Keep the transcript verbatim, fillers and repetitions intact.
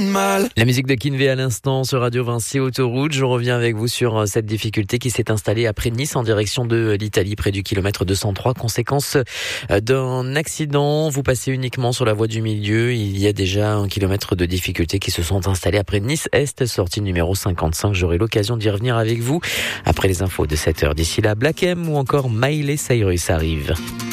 de mal. La musique de Kinvey à l'instant sur Radio Vinci Autoroute. Je reviens avec vous sur cette difficulté qui s'est installée après Nice en direction de l'Italie près du kilomètre deux cent trois. Conséquence d'un accident. Vous passez uniquement sur la voie du milieu. Il y a déjà un kilomètre de difficultés qui se sont installées après Nice Est, sortie numéro cinquante-cinq. J'aurai l'occasion d'y revenir avec vous après les infos de sept heures. D'ici là, Black M ou encore Miley Cyrus arrive.